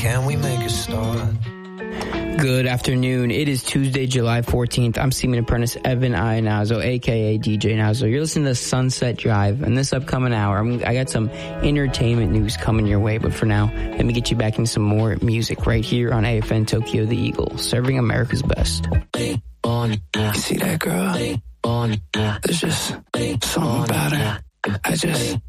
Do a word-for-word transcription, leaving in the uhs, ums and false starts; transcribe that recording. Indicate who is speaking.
Speaker 1: can we make a start?
Speaker 2: Good afternoon. It is Tuesday, July fourteenth. I'm Seaman Apprentice Evan Ionazzo, a k a. D J Nazzo. You're listening to Sunset Drive. And this upcoming hour, I'm, I got some entertainment news coming your way. But for now, let me get you back into some more music right here on A F N Tokyo the Eagle, serving America's best.
Speaker 1: See that girl? There's just something about her. I just